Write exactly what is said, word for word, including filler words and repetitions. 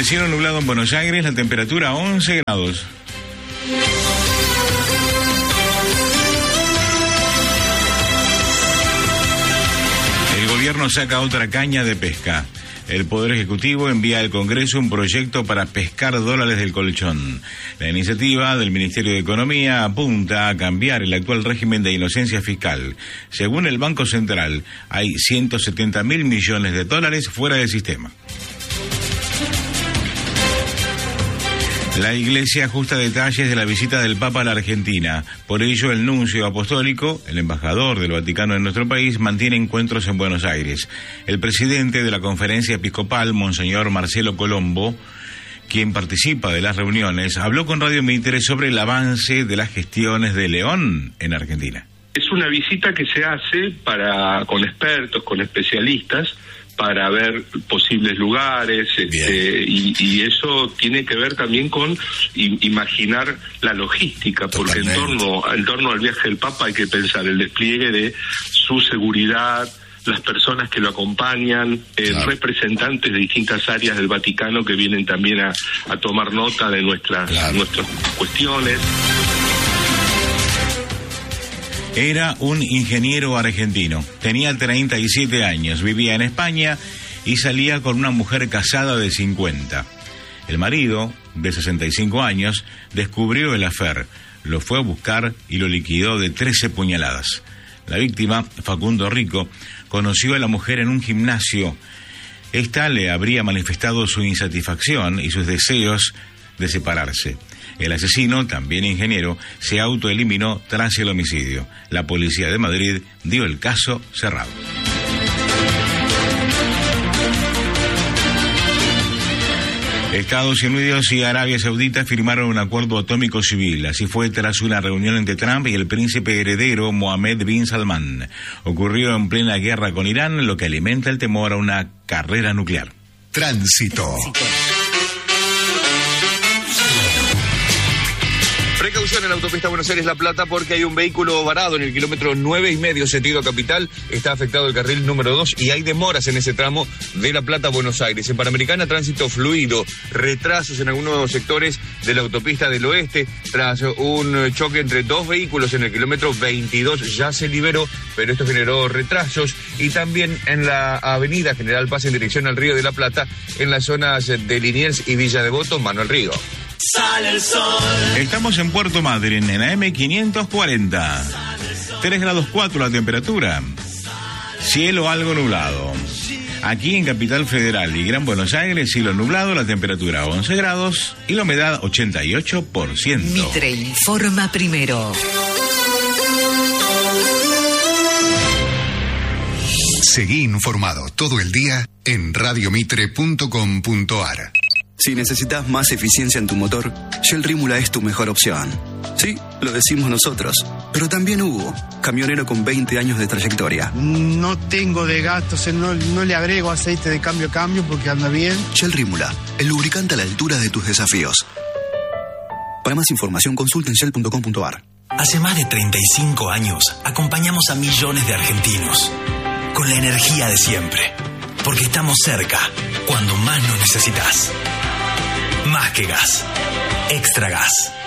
Cielo nublado en Buenos Aires, la temperatura once grados. El gobierno saca otra caña de pesca. El Poder Ejecutivo envía al Congreso un proyecto para pescar dólares del colchón. La iniciativa del Ministerio de Economía apunta a cambiar el actual régimen de inocencia fiscal. Según el Banco Central, hay ciento setenta mil millones de dólares fuera del sistema. La Iglesia ajusta detalles de la visita del Papa a la Argentina. Por ello, el nuncio apostólico, el embajador del Vaticano en nuestro país, mantiene encuentros en Buenos Aires. El presidente de la Conferencia Episcopal, Monseñor Marcelo Colombo, quien participa de las reuniones, habló con Radio Mitre sobre el avance de las gestiones de León en Argentina. Es una visita que se hace para con expertos, con especialistas, para ver posibles lugares, este, y, y eso tiene que ver también con i, imaginar la logística, porque en torno, en torno al viaje del Papa hay que pensar el despliegue de su seguridad, las personas que lo acompañan, eh, claro. representantes de distintas áreas del Vaticano que vienen también a, a tomar nota de nuestras, claro. nuestras cuestiones. Era un ingeniero argentino, tenía treinta y siete años, vivía en España y salía con una mujer casada de cincuenta. El marido, de sesenta y cinco años, descubrió el affair, lo fue a buscar y lo liquidó de trece puñaladas. La víctima, Facundo Rico, conoció a la mujer en un gimnasio. Esta le habría manifestado su insatisfacción y sus deseos de separarse. El asesino, también ingeniero, se autoeliminó tras el homicidio. La policía de Madrid dio el caso cerrado. Estados Unidos y Arabia Saudita firmaron un acuerdo atómico civil. Así fue tras una reunión entre Trump y el príncipe heredero Mohammed bin Salman. Ocurrió en plena guerra con Irán, lo que alimenta el temor a una carrera nuclear. Tránsito. Precaución en la autopista Buenos Aires-La Plata porque hay un vehículo varado en el kilómetro nueve y medio sentido capital. Está afectado el carril número dos y hay demoras en ese tramo de La Plata a Buenos Aires. En Panamericana, tránsito fluido, retrasos en algunos sectores de la autopista del oeste tras un choque entre dos vehículos en el kilómetro veintidós. Ya se liberó, pero esto generó retrasos. Y también en la avenida General Paz en dirección al Río de la Plata, en las zonas de Liniers y Villa Devoto, mano al río. Sale el sol. Estamos en Puerto Madryn, en A M quinientos cuarenta. tres grados cuatro la temperatura. Cielo algo nublado. Aquí en Capital Federal y Gran Buenos Aires, cielo nublado, la temperatura once grados y la humedad ochenta y ocho por ciento. Mitre informa primero. Seguí informado todo el día en radio mitre punto com punto a r. Si necesitas más eficiencia en tu motor, Shell Rímula es tu mejor opción. Sí, lo decimos nosotros, pero también Hugo, camionero con veinte años de trayectoria. No tengo de gastos, no, no le agrego aceite de cambio a cambio porque anda bien. Shell Rímula, el lubricante a la altura de tus desafíos. Para más información, consulta en shell punto com punto a r. Hace más de treinta y cinco años acompañamos a millones de argentinos con la energía de siempre, porque estamos cerca cuando más nos necesitas. Más que gas, Extra Gas.